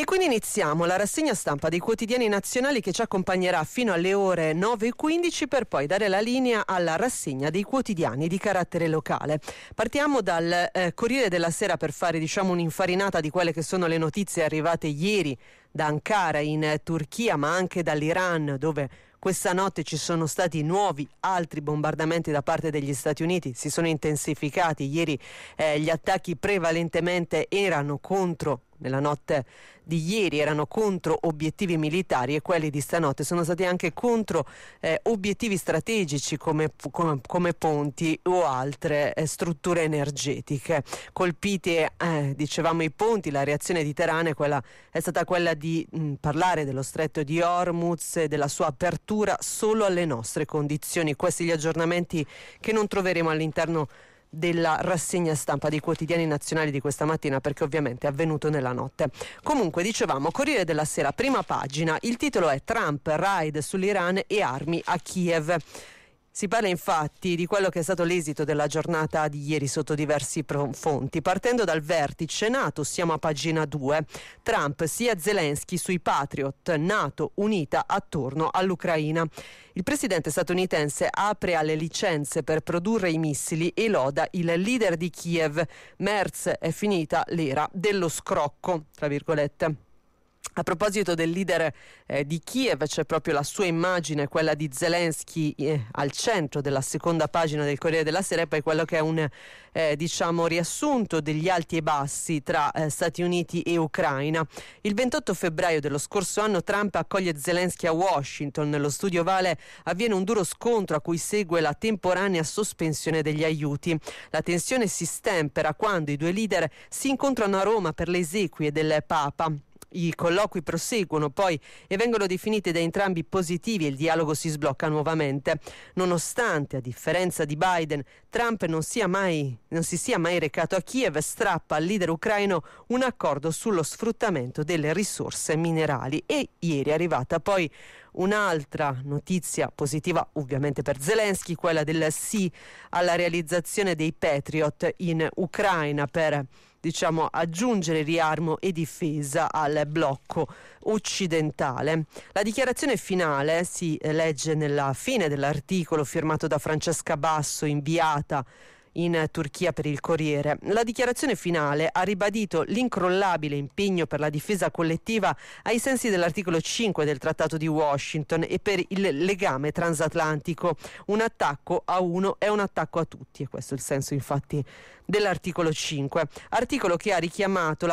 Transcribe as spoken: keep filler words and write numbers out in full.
quindi iniziamo la rassegna stampa dei quotidiani nazionali che ci accompagnerà fino alle ore nove e quindici per poi dare la linea alla rassegna dei quotidiani di carattere locale. Partiamo dal eh, Corriere della Sera per fare diciamo un'infarinata di quelle che sono le notizie arrivate ieri da Ankara in eh, Turchia, ma anche dall'Iran, dove questa notte ci sono stati nuovi altri bombardamenti da parte degli Stati Uniti, si sono intensificati. Ieri eh, gli attacchi prevalentemente erano contro, nella notte di ieri erano contro obiettivi militari, e quelli di stanotte sono stati anche contro eh, obiettivi strategici come, come, come ponti o altre eh, strutture energetiche. Colpiti, eh, dicevamo, i ponti, la reazione di Teheran è, quella, è stata quella di mh, parlare dello stretto di Hormuz e della sua apertura solo alle nostre condizioni. Questi gli aggiornamenti che non troveremo all'interno della rassegna stampa dei quotidiani nazionali di questa mattina, perché ovviamente è avvenuto nella notte. Comunque, dicevamo, Corriere della Sera, prima pagina, il titolo è Trump, raid sull'Iran e armi a Kiev. Si parla infatti di quello che è stato l'esito della giornata di ieri sotto diversi fonti. Partendo dal vertice NATO, siamo a pagina due. Trump sia Zelensky sui Patriot, NATO unita attorno all'Ucraina. Il presidente statunitense apre alle licenze per produrre i missili e loda il leader di Kiev. Merz, è finita l'era dello scrocco, tra virgolette. A proposito del leader eh, di Kiev, c'è proprio la sua immagine, quella di Zelensky, eh, al centro della seconda pagina del Corriere della Sera, e poi quello che è un eh, diciamo riassunto degli alti e bassi tra eh, Stati Uniti e Ucraina. Il ventotto febbraio dello scorso anno Trump accoglie Zelensky a Washington. Nello studio ovale avviene un duro scontro a cui segue la temporanea sospensione degli aiuti. La tensione si stempera quando i due leader si incontrano a Roma per le esequie del Papa. I colloqui proseguono poi e vengono definiti da entrambi positivi, e il dialogo si sblocca nuovamente. Nonostante, a differenza di Biden, Trump non sia mai, non si sia mai recato a Kiev, strappa al leader ucraino un accordo sullo sfruttamento delle risorse minerali. E ieri è arrivata poi un'altra notizia positiva, ovviamente per Zelensky, quella del sì alla realizzazione dei Patriot in Ucraina per diciamo aggiungere riarmo e difesa al blocco occidentale. La dichiarazione finale si legge nella fine dell'articolo firmato da Francesca Basso, inviata in Turchia per il Corriere. La dichiarazione finale ha ribadito l'incrollabile impegno per la difesa collettiva ai sensi dell'articolo cinque del Trattato di Washington e per il legame transatlantico. Un attacco a uno è un attacco a tutti, e questo è il senso infatti dell'articolo cinque, articolo che ha richiamato la